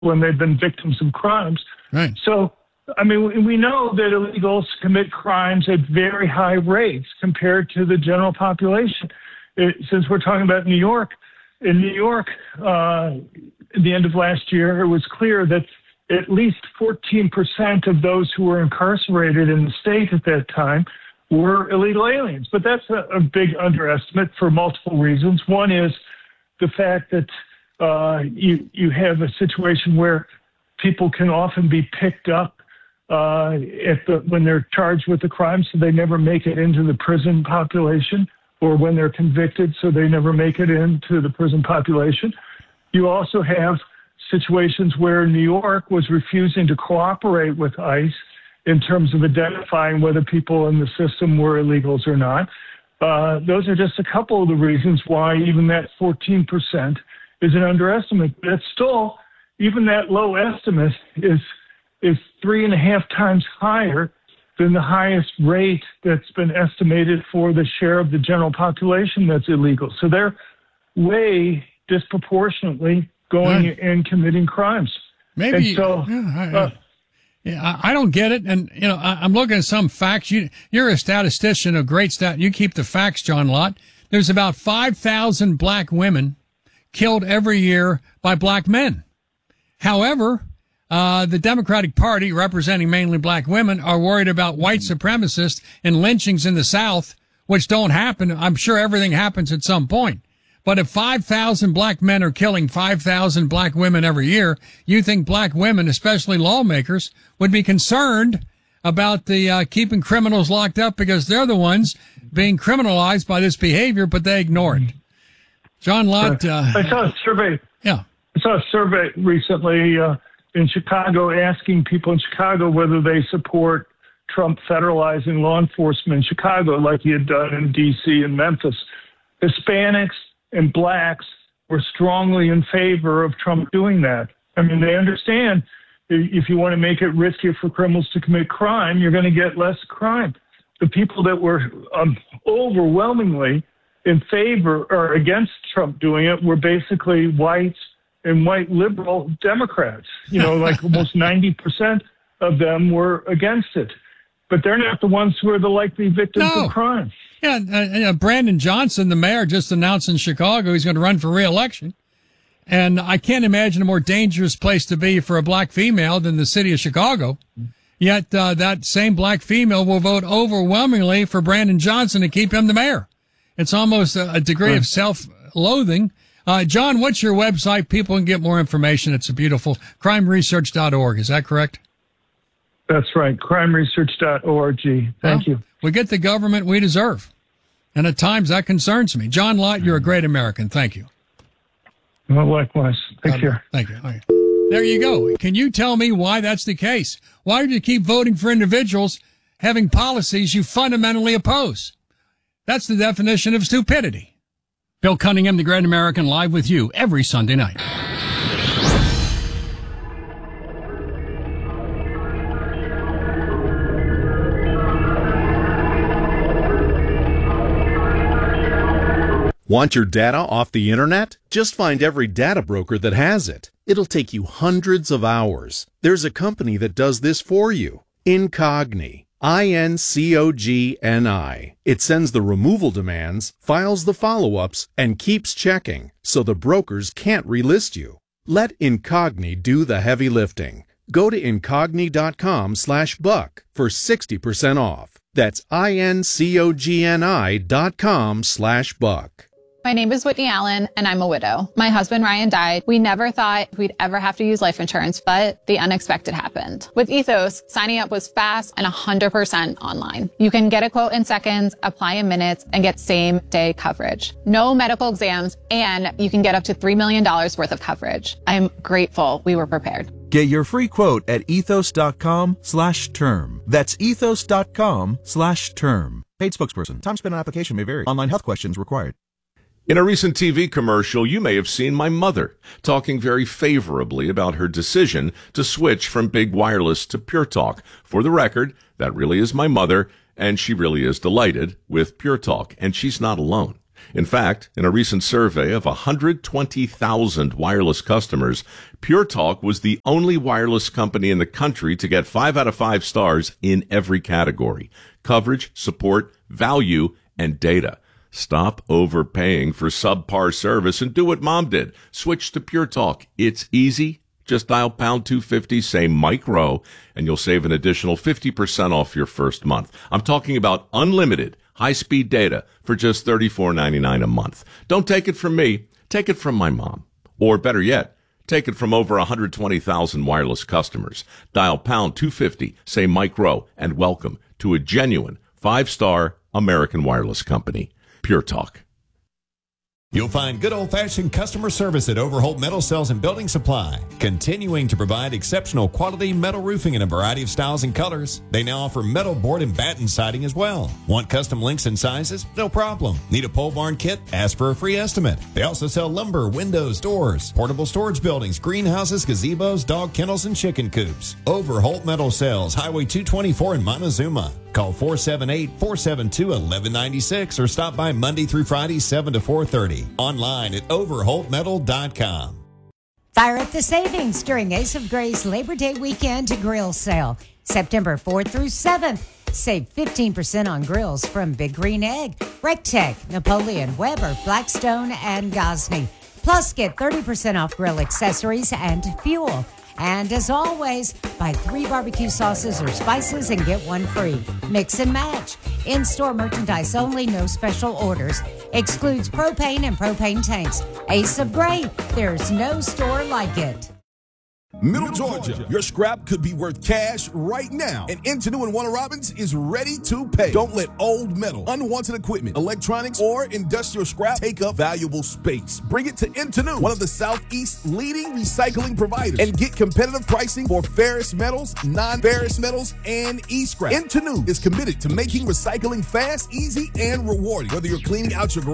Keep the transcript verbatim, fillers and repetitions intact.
when they've been victims of crimes. Right. So, I mean, we know that illegals commit crimes at very high rates compared to the general population. It, since we're talking about New York, in New York, uh, at the end of last year, it was clear that at least fourteen percent of those who were incarcerated in the state at that time were illegal aliens. But that's a, a big underestimate for multiple reasons. One is the fact that uh, you you have a situation where people can often be picked up uh, at the, when they're charged with a crime, so they never make it into the prison population, or when they're convicted, so they never make it into the prison population. You also have situations where New York was refusing to cooperate with ICE in terms of identifying whether people in the system were illegals or not. Uh, those are just a couple of the reasons why even that fourteen percent is an underestimate. But it's still, even that low estimate is is three and a half times higher than the highest rate that's been estimated for the share of the general population that's illegal. So they're way disproportionately going right. and committing crimes. Maybe. And so, yeah, I, uh, yeah, I, I don't get it. And, you know, I, I'm looking at some facts. You, you're a statistician, a great stat. You keep the facts, John Lott. There's about five thousand black women killed every year by black men. However, uh, the Democratic Party, representing mainly black women, are worried about white supremacists and lynchings in the South, which don't happen. I'm sure everything happens at some point. But if five thousand black men are killing five thousand black women every year, you think black women, especially lawmakers, would be concerned about the uh, keeping criminals locked up because they're the ones being criminalized by this behavior, but they ignore it. John Lott. Uh, I saw a survey. Yeah. I saw a survey recently uh, in Chicago asking people in Chicago whether they support Trump federalizing law enforcement in Chicago like he had done in D C and Memphis. Hispanics and blacks were strongly in favor of Trump doing that. I mean, they understand if you want to make it riskier for criminals to commit crime, you're going to get less crime. The people that were um, overwhelmingly in favor or against Trump doing it were basically whites and white liberal Democrats. You know, like almost ninety percent of them were against it. But they're not the ones who are the likely victims No. of crime. Yeah, uh, uh, Brandon Johnson, the mayor, just announced in Chicago he's going to run for re-election. And I can't imagine a more dangerous place to be for a black female than the city of Chicago. Yet uh, that same black female will vote overwhelmingly for Brandon Johnson to keep him the mayor. It's almost a, a degree of self-loathing. Uh, John, what's your website? People can get more information. It's a beautiful crime research dot org. Is that correct? That's right. crime research dot org. Thank well, you. We get the government we deserve. And at times that concerns me. John Lott, you're a great American. Thank you. Well, likewise. Take uh, care. Thank you. Okay. There you go. Can you tell me why that's the case? Why do you keep voting for individuals having policies you fundamentally oppose? That's the definition of stupidity. Bill Cunningham, the Great American, live with you every Sunday night. Want your data off the internet? Just find every data broker that has it. It'll take you hundreds of hours. There's a company that does this for you. Incogni. I N C O G N I. It sends the removal demands, files the follow-ups, and keeps checking, so the brokers can't relist you. Let Incogni do the heavy lifting. Go to incogni.com slash buck for sixty percent off. That's I-N-C-O-G-N-I dot com slash buck. My name is Whitney Allen, and I'm a widow. My husband, Ryan, died. We never thought we'd ever have to use life insurance, but the unexpected happened. With Ethos, signing up was fast and one hundred percent online. You can get a quote in seconds, apply in minutes, and get same-day coverage. No medical exams, and you can get up to three million dollars worth of coverage. I'm grateful we were prepared. Get your free quote at ethos.com slash term. That's ethos.com slash term. Paid spokesperson. Time spent on application may vary. Online health questions required. In a recent T V commercial, you may have seen my mother talking very favorably about her decision to switch from Big Wireless to Pure Talk. For the record, that really is my mother, and she really is delighted with Pure Talk, and she's not alone. In fact, in a recent survey of one hundred twenty thousand wireless customers, Pure Talk was the only wireless company in the country to get five out of five stars in every category: coverage, support, value, and data. Stop overpaying for subpar service and do what Mom did. Switch to Pure Talk. It's easy. Just dial pound two fifty, say Mike Rowe, and you'll save an additional fifty percent off your first month. I'm talking about unlimited high-speed data for just thirty-four ninety-nine a month. Don't take it from me. Take it from my mom. Or better yet, take it from over one hundred twenty thousand wireless customers. Dial pound two fifty, say Mike Rowe, and welcome to a genuine five-star American wireless company. Pure Talk. You'll find good old-fashioned customer service at Overholt Metal Sales and Building Supply, continuing to provide exceptional quality metal roofing in a variety of styles and colors. They now offer metal board and batten siding as well. Want custom links and sizes? No problem. Need a pole barn kit? Ask for a free estimate. They also sell lumber, windows, doors, portable storage buildings, greenhouses, gazebos, dog kennels, and chicken coops. Overholt Metal Sales, Highway two twenty-four in Montezuma. Call four seven eight, four seven two, one one nine six or stop by Monday through Friday, seven to four thirty. Online at overholt metal dot com. Fire up the savings during Ace of Grace Labor Day weekend grill sale. September fourth through seventh. Save fifteen percent on grills from Big Green Egg, Rectech, Napoleon, Weber, Blackstone, and Gosney. Plus, get thirty percent off grill accessories and fuel. And as always, buy three barbecue sauces or spices and get one free. Mix and match. In-store merchandise only, no special orders. Excludes propane and propane tanks. Ace of Grace, there's no store like it. Middle Georgia, your scrap could be worth cash right now. And Intenu and Warner Robins is ready to pay. Don't let old metal, unwanted equipment, electronics, or industrial scrap take up valuable space. Bring it to Intenu, one of the Southeast's leading recycling providers, and get competitive pricing for ferrous metals, non-ferrous metals, and e-scrap. Intenu is committed to making recycling fast, easy, and rewarding. Whether you're cleaning out your garage